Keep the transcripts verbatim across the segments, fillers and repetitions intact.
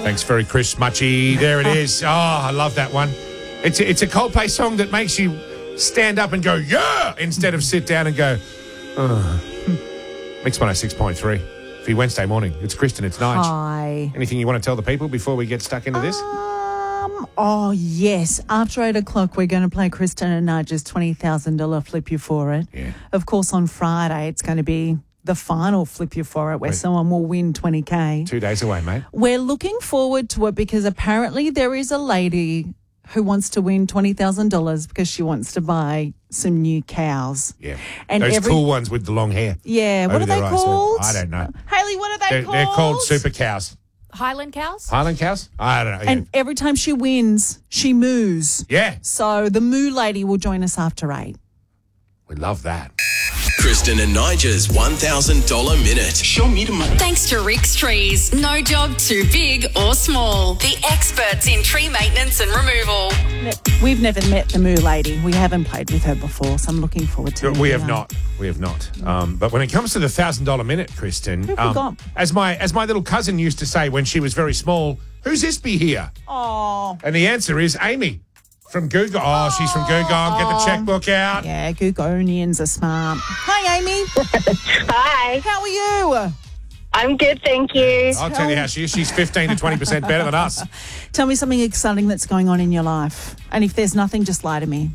Thanks very Chris Muchy. There it is. Oh, I love that one. It's a, it's a Coldplay song that makes you stand up and go, yeah, instead of sit down and go, oh. Mix one oh six point three for your Wednesday morning. It's Kristen, it's Nige. Hi. Anything you want to tell the people before we get stuck into this? Um, oh, yes. After eight o'clock, we're going to play Kristen and Nige's twenty thousand dollars Flip You For It. Yeah. Of course, on Friday, it's going to be the final Flip You For It where Wait. someone will win twenty K. Two days away, mate. We're looking forward to it because apparently there is a lady who wants to win twenty thousand dollars because she wants to buy some new cows. Yeah. And Those every- cool ones with the long hair. Yeah. What over are they their eyes. called? I don't know. Hayley, what are they They're, called? they're called super cows. Highland cows? Highland cows? I don't know. Yeah. And every time she wins, she moos. yeah, So the moo lady will join us after eight. we love that. Kristen and Nigel's one thousand dollars Minute. Show me the money. Thanks to Rick's Trees. No job too big or small. The experts in tree maintenance and removal. We've never met the moo lady. We haven't played with her before, so I'm looking forward to it. We have not. We have not. Um, but when it comes to the thousand dollar minute, Kristen, Who um, forgot? as my as my little cousin used to say when she was very small, who's Isby here? Oh. And the answer is Amy from Google. Oh, she's from Google. Get the checkbook out. Yeah, Googonians are smart. Hi, Amy. Hi, How are you? I'm good, thank you. I'll tell you how she is. She's fifteen to twenty percent better than us. Tell me something exciting that's going on in your life. And if there's nothing, just lie to me.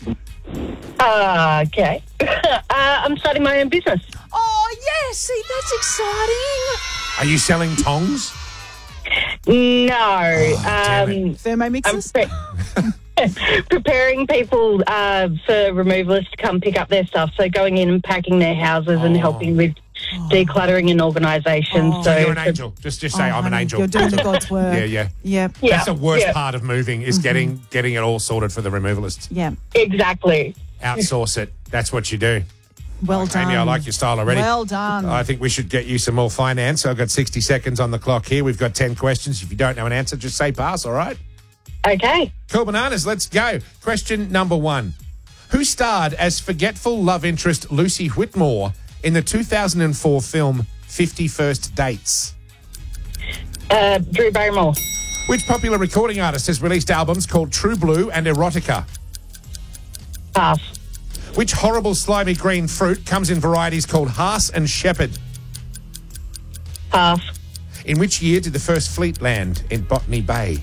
Uh, okay. uh, I'm starting my own business. Oh, yes. See, that's exciting. Are you selling tongs? No. Oh, damn it. um, Thermo I'm mixers? pre- preparing people uh, for removalists to come pick up their stuff. So going in and packing their houses and Oh. helping with decluttering and organisation. Oh. So You're an angel. Just just say Oh, I'm an honey, angel. You're doing the God's work. Yeah, yeah. Yep. Yeah, That's the worst yeah. part of moving is getting getting it all sorted for the removalists. Yeah. Exactly. Outsource it. That's what you do. Well done. Amy, I like your style already. Well done. I think we should get you some more finance. I've got sixty seconds on the clock here. We've got ten questions. If you don't know an answer, just say pass, all right? Okay. Cool bananas, let's go. Question number one. Who starred as forgetful love interest Lucy Whitmore in the two thousand four film fifty First Dates? Uh, Drew Barrymore. Which popular recording artist has released albums called True Blue and Erotica? Pass. Which horrible slimy green fruit comes in varieties called Haas and Shepherd? Pass. In which year did the first fleet land in Botany Bay?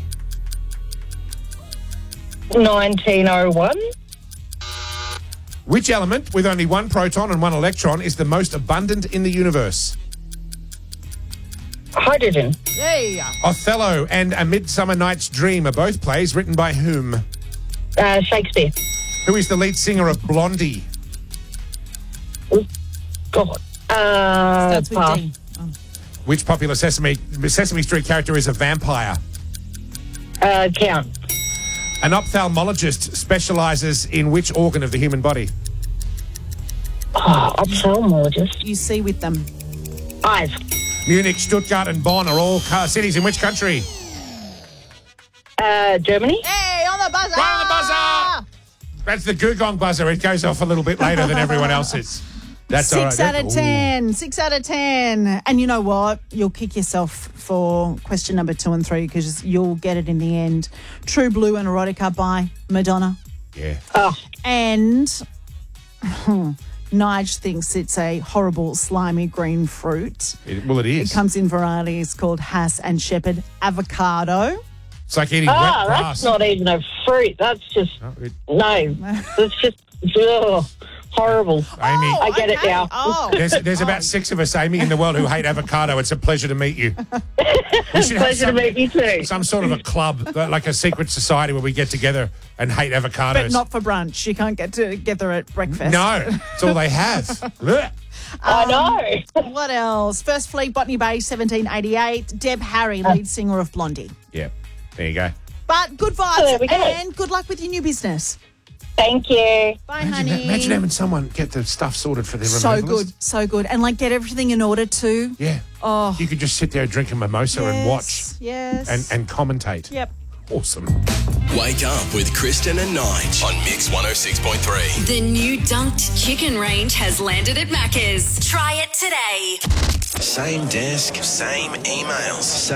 nineteen oh one. Which element with only one proton and one electron is the most abundant in the universe? Hydrogen. Hey. Othello and A Midsummer Night's Dream are both plays written by whom? Uh, Shakespeare. Who is the lead singer of Blondie? God. Uh, Starts with pass. D. Oh. Which popular Sesame Sesame Street character is a vampire? Uh, count. An ophthalmologist specialises in which organ of the human body? Oh, ophthalmologist. You see with them. Eyes. Munich, Stuttgart and Bonn are all car cities in which country? Uh, Germany. Hey, on the buzzer! Right on the buzzer! That's the Gugong buzzer. It goes off a little bit later than everyone else's. That's all right. Six out That- of Ooh. ten. Six out of ten. And you know what? You'll kick yourself for question number two and three because you'll get it in the end. True Blue and Erotica by Madonna. Yeah. Oh, And Nige thinks it's a horrible, slimy green fruit. It, well, it is. It comes in varieties called Hass and Shepherd avocado. It's like eating oh wet that's grass. not even a fruit. That's just, No, it- no. That's just, ugh, horrible. Amy, I get it okay. now. Oh. there's, there's about six of us, Amy, in the world who hate avocado. It's a pleasure to meet you. We should have Pleasure to some, meet you too. some sort of a club, like a secret society where we get together and hate avocados. But not for brunch. You can't get together at breakfast. No, it's all they have. Ugh. I know. What else? First Fleet, Botany Bay, seventeen eighty-eight. Deb Harry, lead singer of Blondie. Yeah, there you go. But good Oh, there vibes we go. and good luck with your new business. Thank you. Bye, Imagine, honey. imagine having someone get the stuff sorted for their so removalists. good, so good. And like get everything in order too. Yeah. Oh. You could just sit there, drink a mimosa and watch Yes. and, and commentate. Yep. Awesome. Wake up with Kristen and Nige on Mix one oh six point three. The new dunked chicken range has landed at Macca's. Try it today. Same desk, same emails.